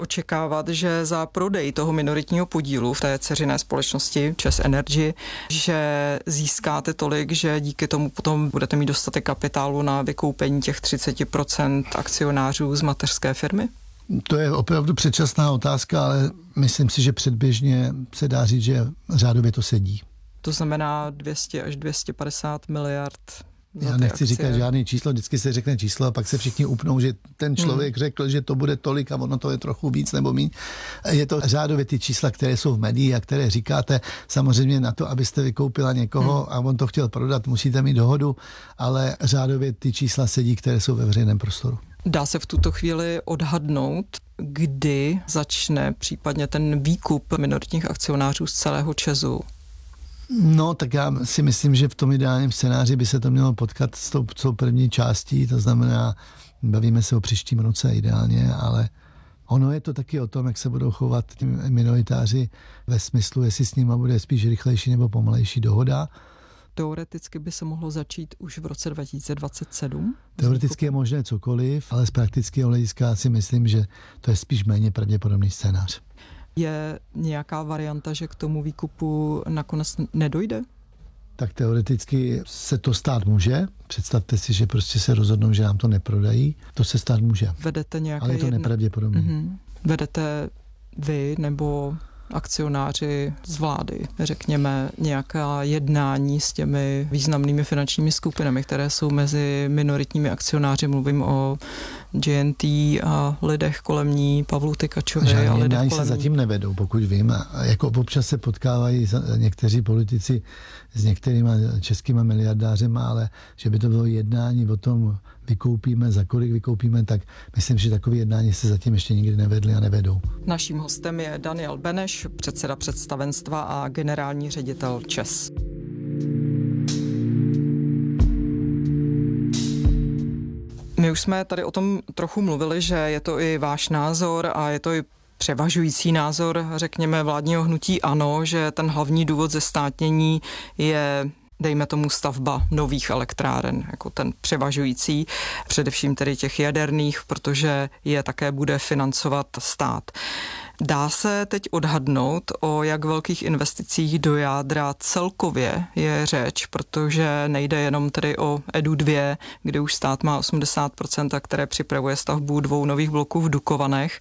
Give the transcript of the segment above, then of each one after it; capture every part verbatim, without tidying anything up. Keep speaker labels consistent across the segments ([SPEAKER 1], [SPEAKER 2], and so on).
[SPEAKER 1] očekávat, že za prodej toho minoritního podílu v té dceřiné společnosti ČEZ Energy, že získáte tolik, že díky tomu potom budete mít dostatek kapitálu na vykoupení těch třicet procent akcionářů z mateřské firmy?
[SPEAKER 2] To je opravdu předčasná otázka, ale myslím si, že předběžně se dá říct, že řádově to sedí.
[SPEAKER 1] To znamená dvě stě až dvě stě padesát miliard.
[SPEAKER 2] Já nechci akcie. říkat žádný číslo, vždycky se řekne číslo a pak se všichni upnou, že ten člověk hmm. řekl, že to bude tolik a ono to je trochu víc nebo míň. Je to řádově ty čísla, které jsou v médiích a které říkáte. Samozřejmě na to, abyste vykoupila někoho hmm. a on to chtěl prodat, musíte mít dohodu, ale řádově ty čísla sedí, které jsou ve veřejném prostoru.
[SPEAKER 1] Dá se v tuto chvíli odhadnout, kdy začne případně ten výkup minoritních akcionářů z celého ČEZu?
[SPEAKER 2] No, tak já si myslím, že v tom ideálním scénáři by se to mělo potkat s tou, s tou první částí, to znamená, bavíme se o příštím roce ideálně, ale ono je to taky o tom, jak se budou chovat minoritáři ve smyslu, jestli s nima bude spíš rychlejší nebo pomalejší dohoda.
[SPEAKER 1] Teoreticky by se mohlo začít už v roce dva tisíce dvacet sedm?
[SPEAKER 2] Teoreticky je možné cokoliv, ale z praktického hlediska si myslím, že to je spíš méně pravděpodobný scénář.
[SPEAKER 1] Je nějaká varianta, že k tomu výkupu nakonec nedojde?
[SPEAKER 2] Tak teoreticky se to stát může. Představte si, že prostě se rozhodnou, že nám to neprodají. To se stát může.
[SPEAKER 1] Vedete nějaké
[SPEAKER 2] ale je to
[SPEAKER 1] jedno...
[SPEAKER 2] nepravděpodobné.
[SPEAKER 1] Mm-hmm. Vedete vy nebo akcionáři z vlády, řekněme, nějaká jednání s těmi významnými finančními skupinami, které jsou mezi minoritními akcionáři. Mluvím o J N T a lidech kolem ní, Pavlu Tykačovi.
[SPEAKER 2] Žádné
[SPEAKER 1] a lidech
[SPEAKER 2] jednání
[SPEAKER 1] kolem
[SPEAKER 2] se zatím nevedou, pokud vím. A jako občas se potkávají někteří politici s některýma českýma miliardářema, ale že by to bylo jednání o tom, vykoupíme, za kolik vykoupíme, tak myslím, že takové jednání se zatím ještě nikdy nevedly a nevedou.
[SPEAKER 1] Naším hostem je Daniel Beneš, předseda představenstva a generální ředitel ČEZ. My už jsme tady o tom trochu mluvili, že je to i váš názor a je to i převažující názor, řekněme, vládního hnutí ANO, že ten hlavní důvod zestátnění je, dejme tomu, stavba nových elektráren, jako ten převažující, především tedy těch jaderných, protože je také bude financovat stát. Dá se teď odhadnout, o jak velkých investicích do jádra celkově je řeč, protože nejde jenom tedy o E D U dva, kde už stát má osmdesát procent, a které připravuje stavbu dvou nových bloků v Dukovanech,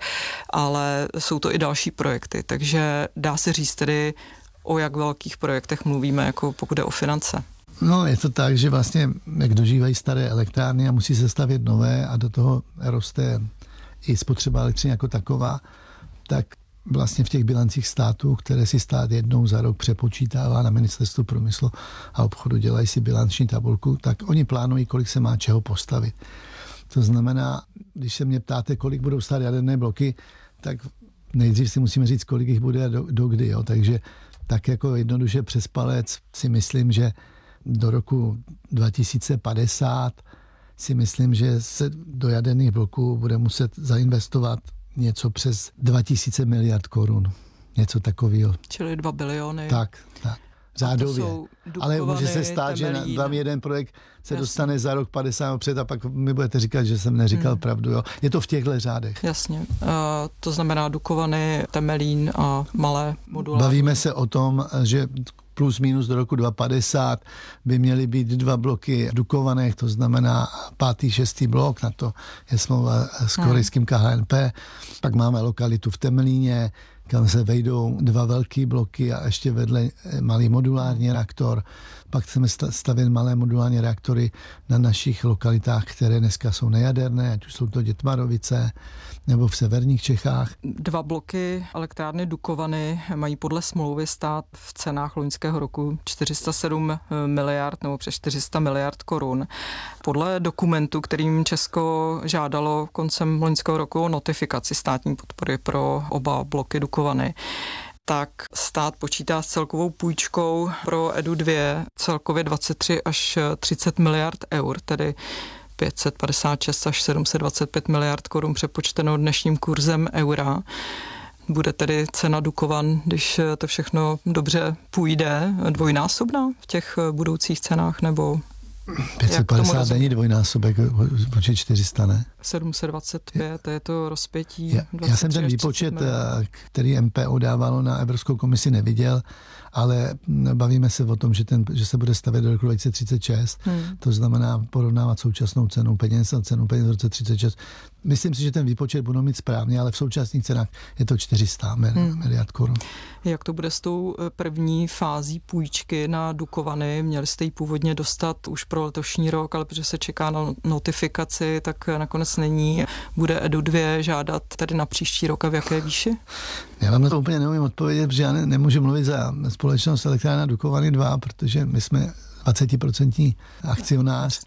[SPEAKER 1] ale jsou to i další projekty, takže dá se říct tedy, o jak velkých projektech mluvíme, jako pokud jde o finance.
[SPEAKER 2] No, je to tak, že vlastně jak dožívají staré elektrárny a musí se stavět nové a do toho roste i spotřeba elektřiny jako taková, tak vlastně v těch bilancích států, které si stát jednou za rok přepočítává na Ministerstvu průmyslu a obchodu, dělají si bilanční tabulku, tak oni plánují, kolik se má čeho postavit. To znamená, když se mě ptáte, kolik budou stát jaderné bloky, tak nejdřív si musíme říct, kolik jich bude do, do kdy. Jo. Takže tak jako jednoduše přes palec si myslím, že do roku dva tisíce padesát si myslím, že se do jaderných bloků bude muset zainvestovat něco přes dva tisíce miliard korun. Něco takového.
[SPEAKER 1] Čili dva biliony.
[SPEAKER 2] Tak, tak. Řádově. Ale může se stát, Temelín. Že vám jeden projekt se Jasně. dostane za rok padesát před a pak mi budete říkat, že jsem neříkal hmm. pravdu. Jo? Je to v těchto řádech.
[SPEAKER 1] Jasně. Uh, to znamená Dukovany, Temelín a malé modulární.
[SPEAKER 2] Bavíme se o tom, že plus minus do roku dva tisíce padesát by měly být dva bloky v Dukovanech, to znamená pátý, šestý blok, na to je smlouva s korejským K H N P. Pak máme lokalitu v Temelíně, kam se vejdou dva velký bloky a ještě vedle malý modulární reaktor. Pak chceme stavět malé modulární reaktory na našich lokalitách, které dneska jsou nejaderné, ať už jsou to Dětmarovice nebo v severních Čechách.
[SPEAKER 1] Dva bloky elektrárny Dukovany mají podle smlouvy stát v cenách loňského roku čtyři sta sedm miliard nebo přes čtyři sta miliard korun. Podle dokumentu, kterým Česko žádalo koncem loňského roku o notifikaci státní podpory pro oba bloky Dukovany, tak stát počítá s celkovou půjčkou pro E D U dva celkově dvacet tři až třicet miliard eur, tedy pět set padesát šest až sedm set dvacet pět miliard korun přepočteno dnešním kurzem eura. Bude tedy cena Dukovan, když to všechno dobře půjde, dvojnásobná v těch budoucích cenách, nebo?
[SPEAKER 2] pět set padesát není dvojnásobek počet čtyři sta, ne?
[SPEAKER 1] sedm set dvacet pět, je to rozpětí.
[SPEAKER 2] Já, já jsem ten výpočet, který M P O dávalo na Evropskou komisi, neviděl, ale bavíme se o tom, že, ten, že se bude stavět do roku dva tisíce třicet šest. Hmm. To znamená porovnávat současnou cenu peněz a cenu peněz v roce třicet šest. Myslím si, že ten výpočet budou mít správně, ale v současných cenách je to čtyři sta hmm. miliard korun.
[SPEAKER 1] Jak to bude s tou první fází půjčky na Dukovany? Měli jste ji původně dostat už pro letošní rok, ale protože se čeká na notifikaci, tak nakonec není. Bude Edu dva žádat tedy na příští rok a v jaké výši?
[SPEAKER 2] Já vám to úplně neumím odpovědět, protože já ne, nemůžu mluvit za společnost Elektrárna Dukovany dva, protože my jsme dvacet procent akcionář.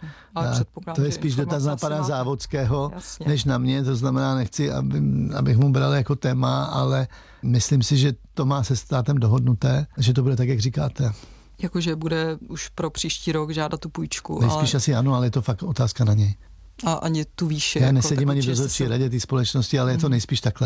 [SPEAKER 2] To je spíš dotaz na pana Závodského, jasně, než na mě. To znamená, nechci, aby, abych mu bral jako téma, ale myslím si, že to má se státem dohodnuté, že to bude tak, jak říkáte.
[SPEAKER 1] Jakože bude už pro příští rok žádat tu půjčku.
[SPEAKER 2] Nejspíš ale... asi ano, ale je to fakt otázka na něj.
[SPEAKER 1] A ani tu výši.
[SPEAKER 2] Já jako nesedím ani v dozorčí radě té společnosti, ale je to nejspíš takhle.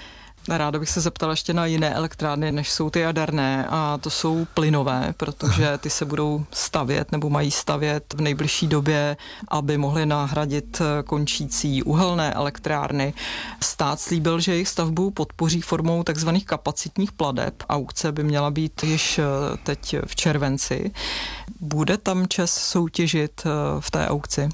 [SPEAKER 1] Ráda bych se zeptala ještě na jiné elektrárny, než jsou ty jaderné, a to jsou plynové, protože ty se budou stavět nebo mají stavět v nejbližší době, aby mohly nahradit končící uhelné elektrárny. Stát slíbil, že jejich stavbu podpoří formou takzvaných kapacitních plateb. Aukce by měla být již teď v červenci. Bude tam ČEZ soutěžit v té aukci?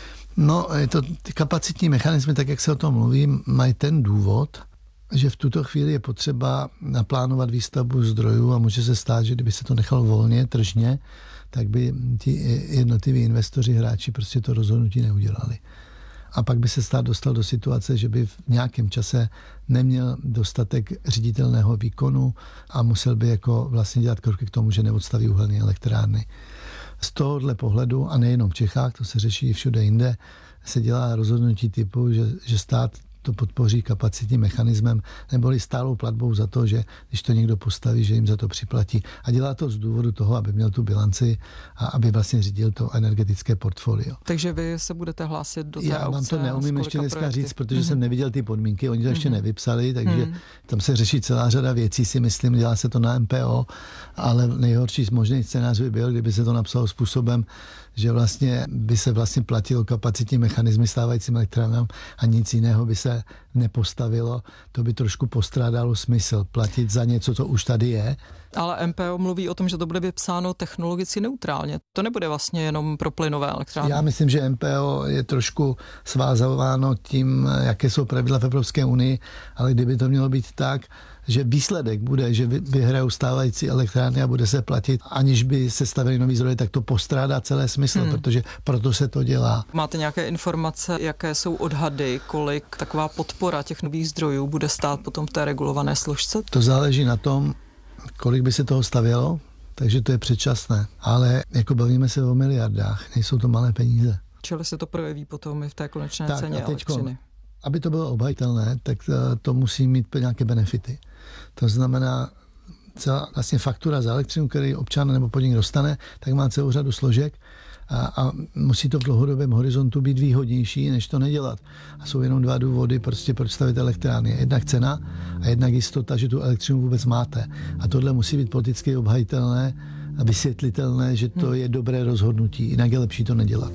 [SPEAKER 2] No, je to, ty kapacitní mechanismy, tak jak se o tom mluví, mají ten důvod, že v tuto chvíli je potřeba naplánovat výstavbu zdrojů a může se stát, že kdyby se to nechalo volně, tržně, tak by ti jednotliví investoři, hráči prostě to rozhodnutí neudělali. A pak by se stát dostal do situace, že by v nějakém čase neměl dostatek ředitelného výkonu a musel by jako vlastně dělat kroky k tomu, že neodstaví uhelné elektrárny. Z tohohle pohledu, a nejenom v Čechách, to se řeší všude jinde, se dělá rozhodnutí typu, že, že stát to podpoří kapacitním mechanismem neboli stálou platbou za to, že když to někdo postaví, že jim za to připlatí. A dělá to z důvodu toho, aby měl tu bilanci a aby vlastně řídil to energetické portfolio.
[SPEAKER 1] Takže vy se budete hlásit do té
[SPEAKER 2] Já
[SPEAKER 1] aukce?
[SPEAKER 2] vám to neumím ještě dneska projekty říct, protože mm-hmm. jsem neviděl ty podmínky, oni to mm-hmm. ještě nevypsali, takže mm-hmm. tam se řeší celá řada věcí, si myslím, dělá se to na M P O, ale nejhorší možný scénář by byl, kdyby se to napsalo způsobem, že vlastně by se vlastně platilo kapacitní mechanismy stávajícím elektrárnám a nic jiného by se nepostavilo. To by trošku postrádalo smysl platit za něco, co už tady je.
[SPEAKER 1] Ale M P O mluví o tom, že to bude vypsáno technologicky neutrálně. To nebude vlastně jenom pro plynové elektrárny. Já myslím, že M P O je trošku svázováno tím, jaké jsou pravidla v Evropské unii, ale kdyby to mělo být tak, že výsledek bude, že vyhrajou stávající elektrárny a bude se platit, aniž by se stavili nový zdroje, tak to postrádá celé smysl, hmm. protože proto se to dělá. Máte nějaké informace, jaké jsou odhady, kolik taková podpora těch nových zdrojů bude stát potom v té regulované složce?
[SPEAKER 2] To záleží na tom, kolik by se toho stavělo, takže to je předčasné. Ale jako bavíme se o miliardách, nejsou to malé peníze.
[SPEAKER 1] Čili se to projeví potom i v té konečné
[SPEAKER 2] tak,
[SPEAKER 1] ceně elektřiny.
[SPEAKER 2] Aby to bylo obhajitelné, tak to musí mít nějaké benefity. To znamená, celá vlastně faktura za elektřinu, který občan nebo podnik dostane, tak má celou řadu složek a, a musí to v dlouhodobém horizontu být výhodnější, než to nedělat. A jsou jenom dva důvody, prostě proč stavit elektrárny. Jednak cena a jednak jistota, že tu elektřinu vůbec máte. A tohle musí být politicky obhajitelné a vysvětlitelné, že to je dobré rozhodnutí, jinak je lepší to nedělat.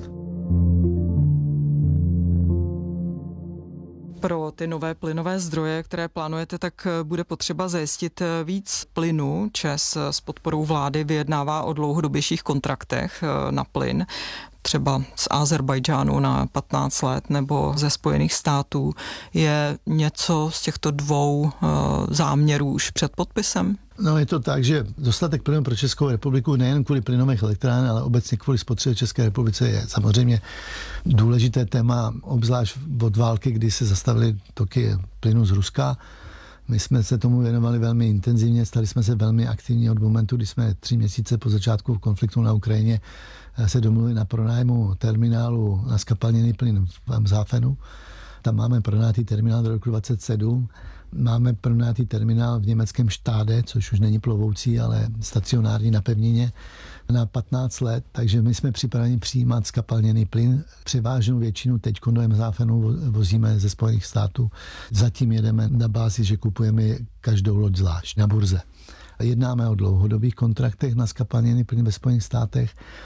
[SPEAKER 1] Pro ty nové plynové zdroje, které plánujete, tak bude potřeba zajistit víc plynu. ČEZ s podporou vlády vyjednává o dlouhodobějších kontraktech na plyn, třeba z Azerbajdžánu na patnáct let nebo ze Spojených států. Je něco z těchto dvou záměrů už před podpisem?
[SPEAKER 2] No, je to tak, že dostatek plynu pro Českou republiku nejen kvůli plynových elektrárn, ale obecně kvůli spotřebě České republice je samozřejmě důležité téma, obzvlášť od války, kdy se zastavily toky plynu z Ruska. My jsme se tomu věnovali velmi intenzivně, stali jsme se velmi aktivní od momentu, kdy jsme tři měsíce po začátku konfliktu na Ukrajině se domluvili na pronájmu terminálu na skapalněný plyn v Amzáfenu. Tam máme pronajatý terminál do roku dvacet sedm. Máme pronajatý terminál v německém Štáde, což už není plovoucí, ale stacionární na pevnině, na patnáct let, takže my jsme připraveni přijímat skapalněný plyn. Převážnou většinu teď do Amzáfenu vozíme ze Spojených států. Zatím jedeme na bázi, že kupujeme každou loď zvlášť na burze. Jednáme o dlouhodobých kontraktech na skapalněný plyn ve Spojených státech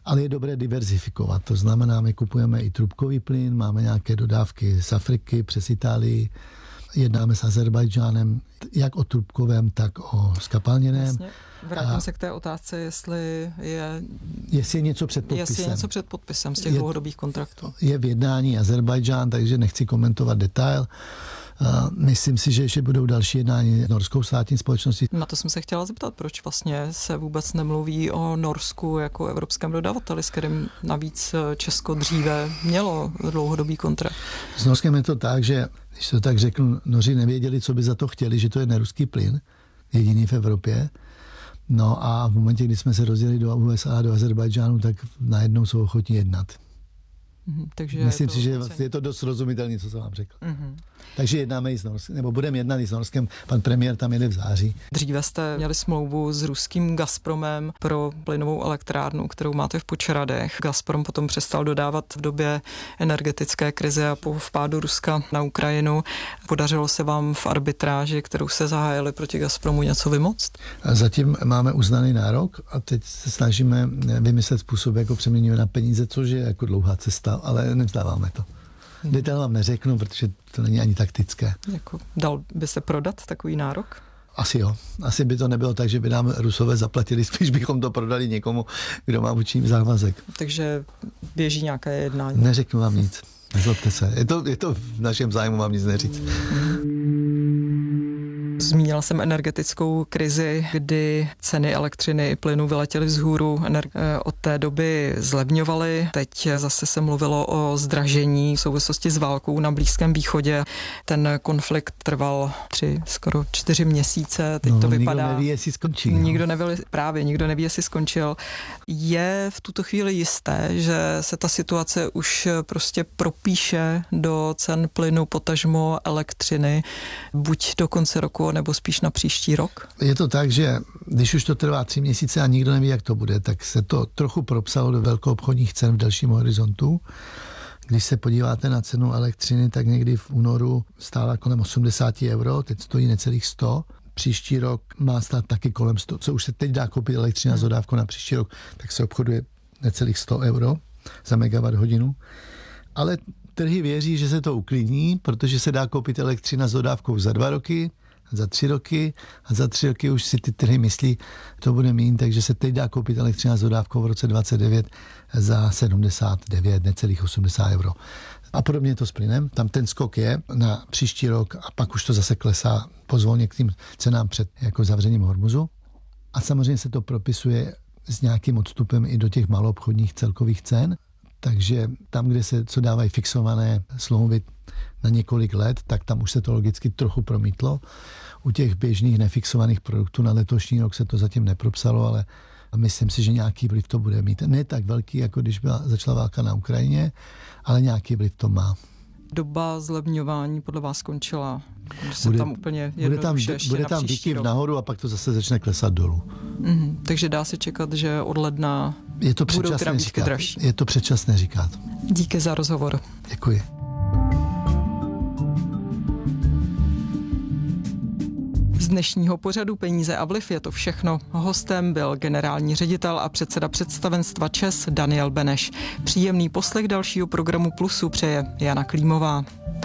[SPEAKER 2] ale je dobré diverzifikovat. To znamená, my kupujeme i trubkový plyn, máme nějaké dodávky z Afriky přes Itálii, jednáme s Azerbajdžánem, jak o trubkovém, tak o skapalněném.
[SPEAKER 1] Vlastně. Vrátím a se k té otázce, jestli je,
[SPEAKER 2] jestli je něco před podpisem.
[SPEAKER 1] Jestli je něco před podpisem z těch je, dlouhodobých kontraktů.
[SPEAKER 2] Je v jednání Azerbajdžán, takže nechci komentovat detail. Uh, myslím si, že ještě budou další jednání s norskou státní společností.
[SPEAKER 1] Na to jsem se chtěla zeptat, proč vlastně se vůbec nemluví o Norsku jako evropském dodavateli, s kterým navíc Česko dříve mělo dlouhodobý kontrakt.
[SPEAKER 2] S Norskem je to tak, že když to tak řeknu, Noři nevěděli, co by za to chtěli, že to je neruský plyn, jediný v Evropě. No a v momentě, kdy jsme se rozdělili do U S A, do Azerbajdžánu, tak najednou jsou ochotní jednat.
[SPEAKER 1] Mm, takže
[SPEAKER 2] myslím si, že je to dost rozumitelné, co jsem vám řekl. Mm-hmm. Takže jednáme i s Norskem, nebo budeme jednat i s Norskem. Pan premiér tam jede v září.
[SPEAKER 1] Dříve jste měli smlouvu s ruským Gazpromem pro plynovou elektrárnu, kterou máte v Počeradech. Gazprom potom přestal dodávat v době energetické krize a po vpádu Ruska na Ukrajinu. Podařilo se vám v arbitráži, kterou se zahájili proti Gazpromu, něco vymoct?
[SPEAKER 2] A zatím máme uznaný nárok a teď se snažíme vymyslet způsob, jako přeměníme na peníze, což je jako dlouhá cesta, ale nevzdáváme to. Hmm. Detail vám neřeknu, protože to není ani taktické.
[SPEAKER 1] Jako, dal by se prodat takový nárok?
[SPEAKER 2] Asi jo. Asi by to nebylo tak, že by nám Rusové zaplatili, spíš bychom to prodali někomu, kdo má vůči ním závazek.
[SPEAKER 1] Takže běží nějaké jednání?
[SPEAKER 2] Neřeknu vám nic. Nezlobte se. Je to, je to v našem zájmu vám nic neříct.
[SPEAKER 1] Zmínila jsem energetickou krizi, kdy ceny elektřiny i plynu vyletěly vzhůru. Od té doby zlevňovaly. Teď zase se mluvilo o zdražení v souvislosti s válkou na Blízkém východě. Ten konflikt trval tři, skoro čtyři měsíce. Teď
[SPEAKER 2] no,
[SPEAKER 1] to vypadá...
[SPEAKER 2] Nikdo neví, jestli skončí.
[SPEAKER 1] Nikdo neví, právě, nikdo neví, jestli skončil. Je v tuto chvíli jisté, že se ta situace už prostě propíše do cen plynu, potažmo elektřiny, buď do konce roku, nebo spíš na příští rok?
[SPEAKER 2] Je to tak, že když už to trvá tři měsíce a nikdo neví, jak to bude, tak se to trochu propsalo do velkoobchodních cen v dalším horizontu. Když se podíváte na cenu elektřiny, tak někdy v únoru stála kolem osmdesát euro, teď stojí necelých sto. Příští rok má stát taky kolem sto. Co už se teď dá koupit elektřina hmm. z dodávkou na příští rok, tak se obchoduje necelých sto euro za megawatt hodinu. Ale trhy věří, že se to uklidní, protože se dá koupit elektřina s dodávkou za dva roky, za tři roky a za tři roky už si ty trhy myslí, to bude míň, takže se teď dá koupit elektřina s dodávkou v roce dvacet devět za sedmdesát devět, necelých osmdesát euro. A podobně to s plynem, tam ten skok je na příští rok a pak už to zase klesá pozvolně k tím cenám před jako zavřením Hormuzu. A samozřejmě se to propisuje s nějakým odstupem i do těch maloobchodních celkových cen, takže tam, kde se co dávají fixované smlouvy na několik let, tak tam už se to logicky trochu promítlo. U těch běžných nefixovaných produktů na letošní rok se to zatím nepropsalo, ale myslím si, že nějaký vliv to bude mít. Ne tak velký, jako když byla, začala válka na Ukrajině, ale nějaký vliv to má.
[SPEAKER 1] Doba zlevňování podle vás skončila? Se bude tam úplně
[SPEAKER 2] bude tam, bude tam výkyv nahoru a pak to zase začne klesat dolů.
[SPEAKER 1] Mm, takže dá se čekat, že od ledna
[SPEAKER 2] je to
[SPEAKER 1] budou teda výtky dražší.
[SPEAKER 2] Je to předčasné říkat.
[SPEAKER 1] Díky za rozhovor.
[SPEAKER 2] Děkuji.
[SPEAKER 1] Z dnešního pořadu Peníze a vliv je to všechno. Hostem byl generální ředitel a předseda představenstva ČEZ Daniel Beneš. Příjemný poslech dalšího programu Plusu přeje Jana Klímová.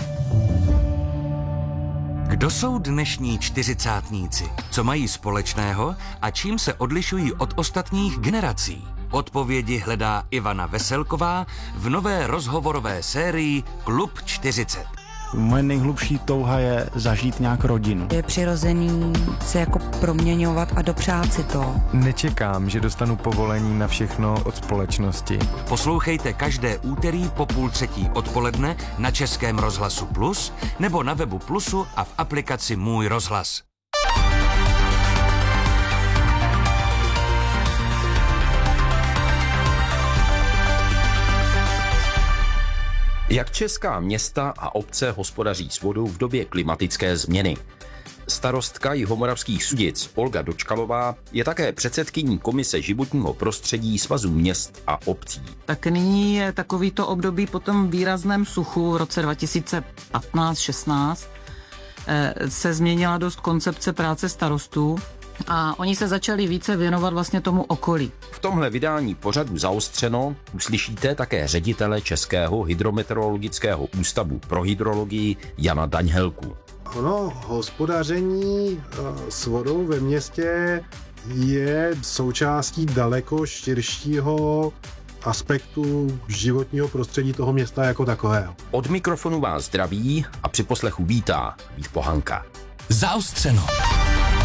[SPEAKER 3] Kdo jsou dnešní čtyřicátníci? Co mají společného a čím se odlišují od ostatních generací? Odpovědi hledá Ivana Veselková v nové rozhovorové sérii Klub čtyřicet.
[SPEAKER 4] Moje nejhlubší touha je zažít nějak rodinu.
[SPEAKER 5] Je přirozený se jako proměňovat a dopřát si to.
[SPEAKER 6] Nečekám, že dostanu povolení na všechno od společnosti.
[SPEAKER 3] Poslouchejte každé úterý po půl třetí odpoledne na Českém rozhlasu Plus nebo na webu Plusu a v aplikaci Můj rozhlas.
[SPEAKER 7] Jak česká města a obce hospodaří s vodou v době klimatické změny? Starostka Jihomoravských Sudic Olga Dočkalová je také předsedkyní Komise životního prostředí Svazu měst a obcí.
[SPEAKER 8] Tak nyní je takovýto období po tom výrazném suchu v roce dva tisíce patnáct šestnáct se změnila dost koncepce práce starostů. a oni se začali více věnovat vlastně tomu okolí.
[SPEAKER 7] V tomhle vydání pořadu Zaostřeno uslyšíte také ředitele Českého hydrometeorologického ústavu pro hydrologii Jana Daňhelku.
[SPEAKER 9] Ono, hospodaření s vodou ve městě je součástí daleko širšího aspektu životního prostředí toho města jako takového.
[SPEAKER 7] Od mikrofonu vás zdraví a při poslechu vítá Vít Pohanka.
[SPEAKER 3] Zaostřeno.